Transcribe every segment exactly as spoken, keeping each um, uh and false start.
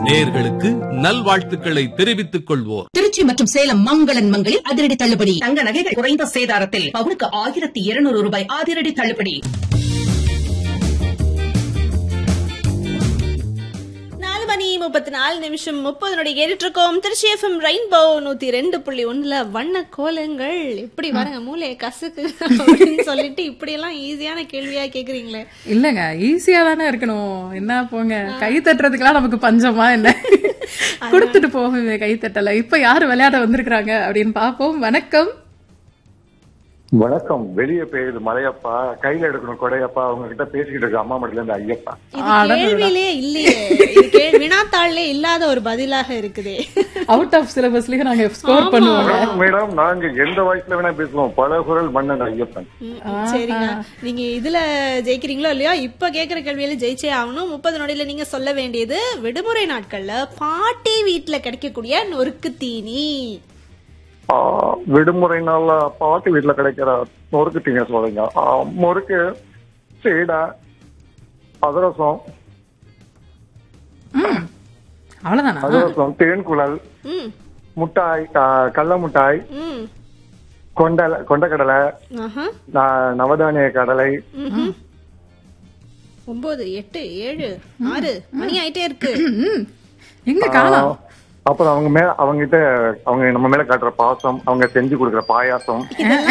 நேயர்களுக்கு நல்வாழ்த்துக்களை தெரிவித்துக் கொள்வோர். திருச்சி மற்றும் சேலம் மங்களன் மங்களில் அதிரடி தள்ளுபடி. தங்க நகைகள் குறைந்த சேதாரத்தில் பவுனுக்கு ஆயிரத்தி இருநூறு ரூபாய் அதிரடி தள்ளுபடி. மணி முப்பத்தி நாலு நிமிஷம் முப்பது நொடி கேட்டுட்டு இருக்கோம். திருச்சி எஃப்எம் ரெயின்போ நூத்தி ரெண்டு புள்ளி ஒண்ணுல வண்ண கோலங்கள். இப்படி வரங்க மூளையை கசுக்கு அப்படின்னு சொல்லிட்டு இப்படி எல்லாம் ஈஸியான கேள்வியா கேக்குறீங்களே. இல்லங்க, ஈஸியா தானே இருக்கணும். என்ன போங்க, கை தட்டுறதுக்கெல்லாம் நமக்கு பஞ்சமா என்ன? கொடுத்துட்டு போகுமே கை தட்டல. இப்ப யாரு விளையாட வந்திருக்காங்க அப்படின்னு பாப்போம். வணக்கம். வணக்கம். வெளியே பெய்யுது மழையப்பா, கையில எடுக்கணும் கொடையப்பா. அவங்க கிட்ட பேசிக்கிட்டு இருக்க அம்மா மட்டும் இருந்து ஐயப்பா. கேள்வியிலே இல்லையே, வினாத்தாள்லே இல்லாத ஒரு பதிலாக இருக்குதே. அவுட் ஆஃப் சிலபஸ்லயே நாங்க ஸ்கோர் பண்ணுவோம் மேடம். நாங்க எந்த வயசுல வேணா பேசுவோம். பல குரல் மன்னன் ஐயப்பன். சரிங்க, நீங்க இதுல ஜெயிக்கிறீங்களோ இல்லையோ, இப்ப கேக்குற கேள்வியில ஜெயிச்சே ஆகணும். முப்பது நொடியில நீங்க சொல்ல வேண்டியது விடுமுறை நாட்கள்ல பாட்டி வீட்டுல கிடைக்கக்கூடிய நொறுக்கு தீனி. விடுமுறை நாள்ல பாட்டி வீட்டுல கிடைக்கிற நொறுக்கு தீங்க சொல்றீங்க. முறுக்கு, சீடை, அதிரசம், அவ்வளவுதானா? அதிரசம், தேன்குழல், முட்டாய், கடல முட்டாய், கொண்ட கொண்டக்கடலை, நவதானிய கடலை. ஒன்பது எட்டு ஏழு ஆறு மணி ஆயிட்டே இருக்கு. எங்க காலம்? அப்புறம் அவங்க மேல அவங்க கிட்ட அவங்க நம்ம மேல காட்டுற பாசம், அவங்க செஞ்சு கொடுக்குற பாயாசம்.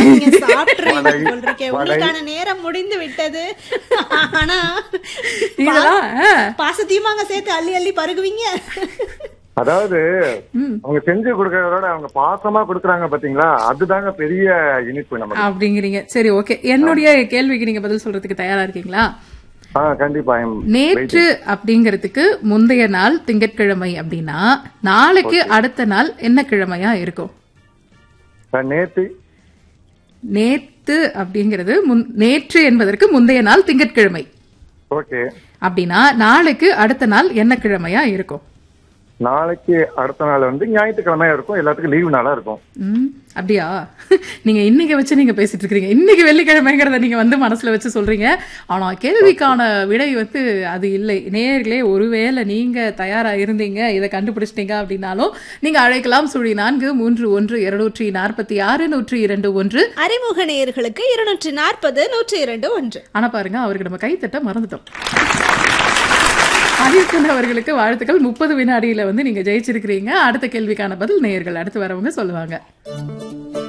உங்களுக்கான நேரம் முடிந்து விட்டது. ஆனா பாசத்தையும் அங்க சேர்த்து அள்ளி அள்ளி பருகுவீங்க. அதாவது அவங்க செஞ்சு கொடுக்கறதோட அவங்க பாசமா கொடுக்கறாங்க பாத்தீங்களா, அதுதாங்க பெரிய இனிப்பு நமக்கு அப்படிங்கிறீங்க. சரி, ஓகே. என்னுடைய கேள்விக்கு நீங்க பதில் சொல்றதுக்கு தயாரா இருக்கீங்களா? கண்டிப்பா. நேற்று அப்படிங்கறதுக்கு முந்தைய நாள் திங்கட்கிழமை அப்படின்னா நாளைக்கு அடுத்த நாள் என்ன கிழமையா இருக்கும்? நேத்து. நேத்து அப்படிங்கிறது நேற்று என்பதற்கு முந்தைய நாள் திங்கட்கிழமை. ஓகே. அப்படின்னா நாளைக்கு அடுத்த நாள் என்ன கிழமையா இருக்கும்? நாளைக்கு அடுத்த நாள் வந்து ஞாயிற்றுக்கிழமையா இருக்கும். எல்லாத்துக்கும் லீவு நாளா இருக்கும். அப்படியா? நீங்க இன்னைக்கு வச்சு நீங்க பேசிட்டு இருக்கீங்க. இன்னைக்கு வெள்ளிக்கிழமைங்கிறத நீங்க வந்து மனசுல வச்சு சொல்றீங்க. ஆனா கேள்விக்கான விடை வந்து அது இல்லை. நேயர்களே, ஒருவேளை நீங்க தயாரா இருந்தீங்க, இதை கண்டுபிடிச்சிட்டீங்க அப்படின்னாலும் நீங்க அழைக்கலாம். சுழி நான்கு மூன்று ஒன்று இருநூற்றி நாற்பத்தி ஆறு நூற்றி இரண்டு ஒன்று. அறிமுக நேயர்களுக்கு இருநூற்றி நாற்பது நூற்றி இரண்டு ஒன்று. ஆனா பாருங்க, அவருக்கு நம்ம கைத்தட்ட மறந்துட்டோம். அகில்குன் அவர்களுக்கு வாழ்த்துக்கள். முப்பது வினாடியில வந்து நீங்க ஜெயிச்சிருக்கிறீங்க. அடுத்த கேள்விக்கான பதில் நேயர்கள் அடுத்து வரவங்க சொல்லுவாங்க.